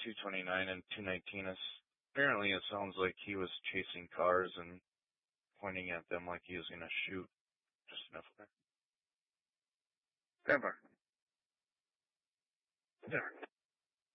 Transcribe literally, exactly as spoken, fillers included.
two twenty-nine and two nineteen. Is, apparently it sounds like he was chasing cars and pointing at them like he was going to shoot. Just enough. Denver. Denver.